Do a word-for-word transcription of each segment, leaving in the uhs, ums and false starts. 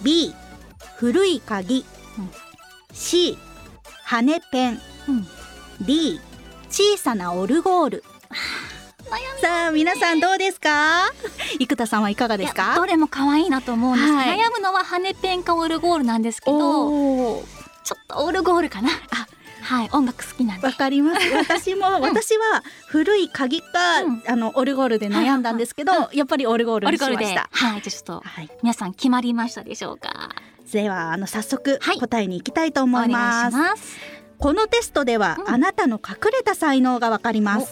B 古い鍵、うん、C 羽ペン、うん、D 小さなオルゴール。さあ皆さんどうですか？生田さんはいかがですか？ どれも可愛いなと思うんです、はい、悩むのは羽ペンかオルゴールなんですけど、ちょっとオルゴールかな。あ、はい、音楽好きなんで。 わかります。私も、うん、私は古い鍵か、うん、あのオルゴールで悩んだんですけど、はい、やっぱりオルゴールにしました。 はい、じゃあちょっと、はい、皆さん決まりましたでしょうか？ ではあの早速答えに行きたいと思います。 はい、お願いします。 このテストでは、うん、あなたの隠れた才能がわかります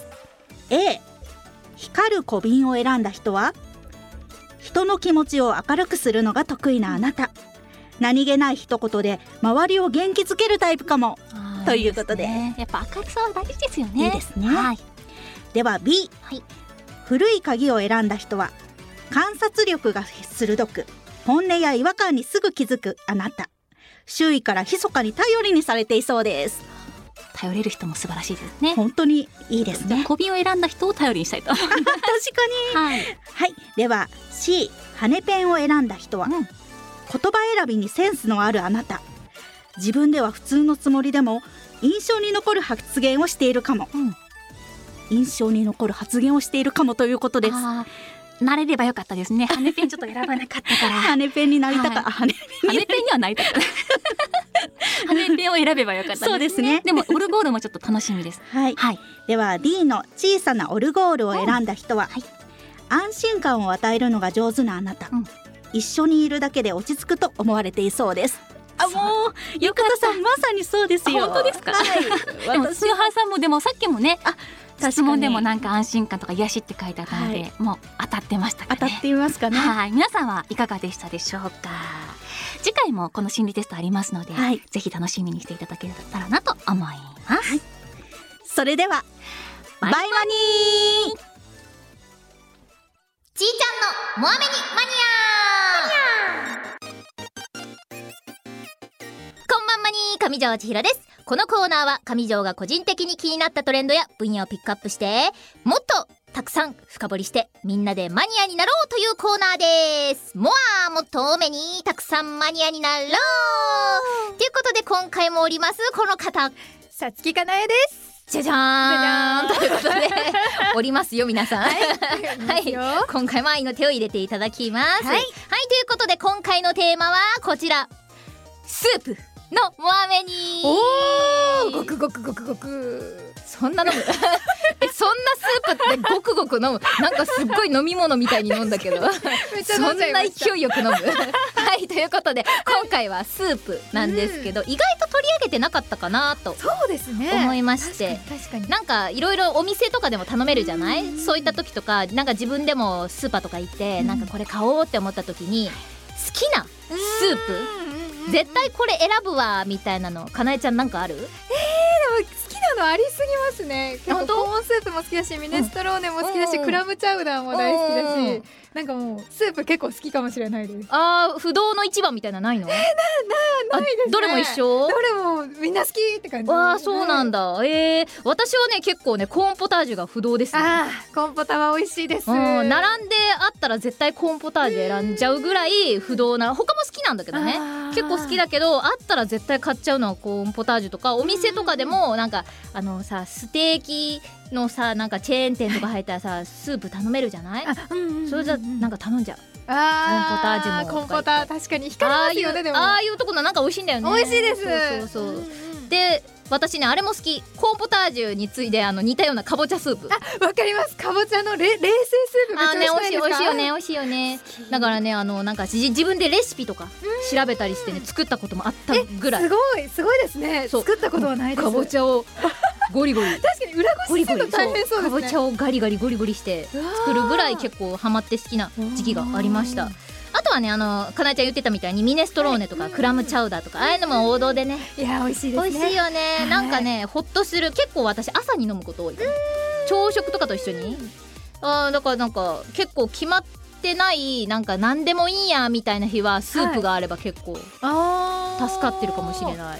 。A 光る小瓶を選んだ人は、人の気持ちを明るくするのが得意なあなた、何気ない一言で周りを元気づけるタイプかもということで、 ね、やっぱ明るさは大事ですよね。 いいですね、 はい、 では B、はい、古い鍵を選んだ人は、観察力が鋭く本音や違和感にすぐ気づくあなた、周囲から密かに頼りにされていそうです。 頼れる人も素晴らしいですね。 本当にいいですね。 小瓶を選んだ人を頼りにしたいと。確かに、 はい、はい、では C 羽ペンを選んだ人は、うん、言葉選びにセンスのあるあなた、自分では普通のつもりでも印象に残る発言をしているかも、うん、印象に残る発言をしているかもということです。 なれればよかったですね。羽ペンちょっと選ばなかったから羽ペンになりたか、はい、 羽ペンにはなりたかった羽ペンを選べばよかったですね。 そうですね。 でもオルゴールもちょっと楽しみです。 はい、はい、では D の小さなオルゴールを選んだ人は、はい、安心感を与えるのが上手なあなた、うん、一緒にいるだけで落ち着くと思われていそうです。あ、もう生田さんまさにそうですよ。 本当ですか？はい、でも菅原さんもでもさっきもね、あ、質問でもなんか安心感とか癒しって書いてあったので、はい、もう当たってましたかね。 当たっていますかね。 はい、皆さんはいかがでしたでしょうか？次回もこの心理テストありますので、はい、ぜひ楽しみにしていただけたらなと思います、はい、 それではバイマニー。 ちーちゃんのモアメニマニア。こんばんまにー、上条千尋です。このコーナーは上条が個人的に気になったトレンドや分野をピックアップして、もっとたくさん深掘りしてみんなでマニアになろうというコーナーです。モアもっと多めにたくさんマニアになろうということで、今回もおりますこの方、 さつきかなえです。 じゃじゃーんということでおりますよ皆さん。はい、はい、今回も愛の手を入れていただきます。はい、はい、ということで今回のテーマはこちら、スープのモアメニー。 おー、ごくごくごくごく。 そんな飲むえ、そんなスープってごくごく飲む？なんかすっごい飲み物みたいに飲んだけどそんな勢いよく飲むはい、ということで今回はスープなんですけど、うん、意外と取り上げてなかったかなとそうですね思いまして、 確かに確かに、 なんかいろいろお店とかでも頼めるじゃない、うん、そういった時とか、なんか自分でもスーパーとか行って、うん、なんかこれ買おうって思った時に好きなスープ、絶対これ選ぶわみたいなの、かなえちゃんなんかある？ えー、でも好きなのありすぎますね。結構コーンスープも好きだし、ミネストローネも好きだし、うん、クラムチャウダーも大好きだし、うん、なんかもうスープ結構好きかもしれないです。 あー、不動の一番みたいなないの？えー、 な、な、ないですね。 どれも一緒？ どれもみんな好きって感じ。 わー、そうなんだ。えー、私はね結構ねコーンポタージュが不動ですね。 あー、コーンポタは美味しいです。 うん、並んであったら絶対コーンポタージュ選んじゃうぐらい不動な、他も好きなんだけどね、結構好きだけど、あったら絶対買っちゃうのはコーンポタージュとか、お店とかでもなんかあのさ、ステーキのさ、なんかチェーン店とか入ったらさ、スープ頼めるじゃない？うんうんうんうん、それじゃなんか頼んじゃう。 あコーンポタージュもコーンポター確かに光りますよね。でもああいうとこのなんか美味しいんだよね。 美味しいです。 そうそうそう、うんうん、で私ねあれも好き、コーンポタージュに次いであの似たようなかぼちゃスープ。 あ、わかります。かぼちゃの冷製スープめっちゃ美味しいですか？あーね、美味しい美味しいよね、美味しいよね。だからね、あのなんか自分でレシピとか調べたりしてね、作ったこともあったぐらい。 すごいすごいですね。作ったことはないです。 かぼちゃをゴリゴリ確かに裏ごしするの大変そうですね。 かぼちゃをガリガリゴリゴリして作るぐらい結構ハマって好きな時期がありました。あとはね、あのかなえちゃん言ってたみたいにミネストローネとかクラムチャウダーとか、ああいうのも王道でね。 いや美味しいですね。 美味しいよね、はい、なんかねホッとする。結構私朝に飲むこと多い。朝食とかと一緒に。あ、だからなんか結構決まってない、なんか何でもいいやみたいな日はスープがあれば結構助かってるかもしれない。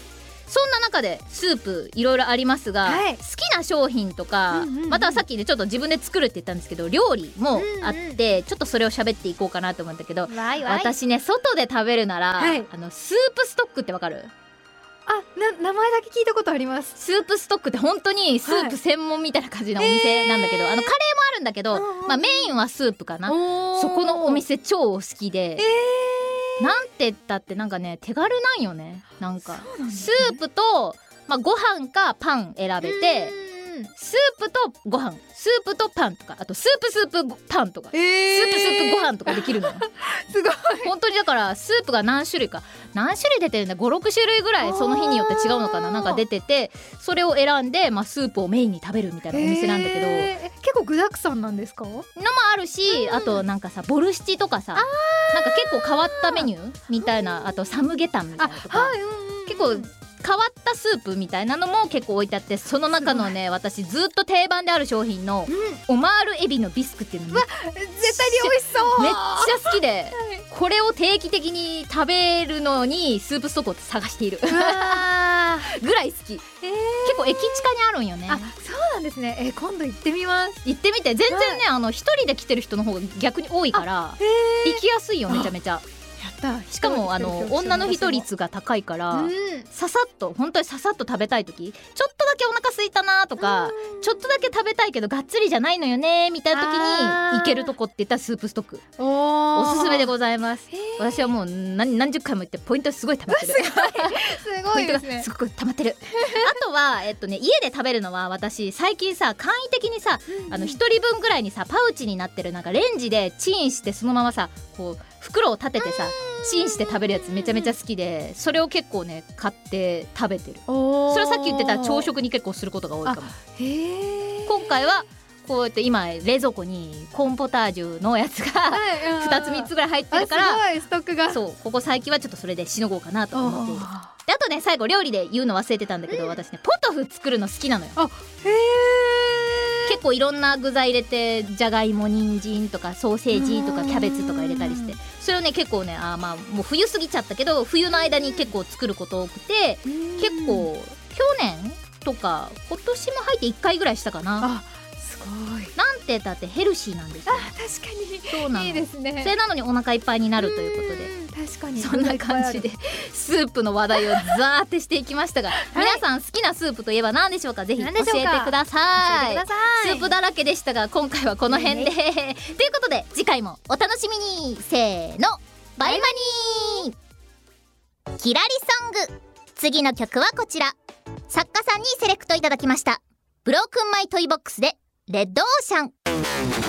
そんな中でスープいろいろありますが、はい、好きな商品とか、うんうんうん、またはさっきねちょっと自分で作るって言ったんですけど料理もあって、うんうん、ちょっとそれを喋っていこうかなと思うんだけど、わいわい私ね外で食べるなら、はい、あのスープストックってわかる？ あ、な名前だけ聞いたことあります。 スープストックって本当にスープ専門みたいな感じのお店なんだけど、はい、あのカレーもあるんだけど、まあ、メインはスープかな。そこのお店超好きで、なんて言ったってなんかね手軽なんよね。なんかスープと、まあ、ご飯かパン選べて、スープとご飯、スープとパンとか、あとスープスープパンとか、えー、スープスープご飯とかできるのよすごい本当に。だからスープが何種類か何種類出てるんだ、ごろく種類ぐらいその日によって違うのかな、なんか出てて、それを選んで、まあ、スープをメインに食べるみたいなお店なんだけど、 えー、結構具沢山なんですか？のもあるし、うん、あとなんかさボルシチとかさ、なんか結構変わったメニューみたいな、あとサムゲタンみたいなとか、はい、うん、結構変わったスープみたいなのも結構置いてあって、その中のね私ずっと定番である商品の、うん、オマールエビのビスクっていうの、 絶対に美味しそうめっちゃ好きで、はい、これを定期的に食べるのにスープストックを探しているぐらい好き、えー、結構駅近にあるんよね。 あ、そうなんですね。えー、今度行ってみます。 行ってみて。全然ね、はい、あの一人で来てる人の方が逆に多いから行きやすいよ、めちゃめちゃ。しかもあの女の人率が高いから、うん、ささっと本当にささっと食べたい時、ちょっとだけお腹空いたなとか、ちょっとだけ食べたいけどがっつりじゃないのよねみたいな時に行けるとこって言ったらスープストックおすすめでございます。私はもう 何, 何十回も行ってポイントすごい溜まってるすごいですね。 すごく溜まってるあとは、えっとね、家で食べるのは私最近さ簡易的にさ、うん、あのひとりぶんぐらいにさパウチになってるなんかレンジでチンしてそのままさこう袋を立ててさチンして食べるやつめちゃめちゃ好きで、それを結構ね買って食べてる。それはさっき言ってた朝食に結構することが多いかも。へ今回はこうやって今冷蔵庫にコーンポタージュのやつがふたつみっつぐらい入ってるから、 すごいストックが、 そうここ最近はちょっとそれでしのごうかなと思っている。であとね最後料理で言うの忘れてたんだけど、私ねポトフ作るの好きなのよ。あ、へー、結構いろんな具材入れて、じゃがいも、人参とかソーセージとかキャベツとか入れたりして、それをね結構ね、あ、まあもう冬過ぎちゃったけど冬の間に結構作ること多くて、結構去年とか今年も入っていっかいぐらいしたかな。あ、すごい。なんてだってヘルシーなんですよ。 あ、確かにそうなの。 いいですね。 それなのにお腹いっぱいになるということで、 確かにそんな感じでスープの話題をザーってしていきましたが、はい、皆さん好きなスープといえば何でしょうか。ぜひ教えてください。スープだらけでしたが今回はこの辺で、ね、ということで次回もお楽しみに。せーの、バイマニー。キラリソング、次の曲はこちら。作家さんにセレクトいただきました。ブロークンマイトイボックスでレッドオーシャン。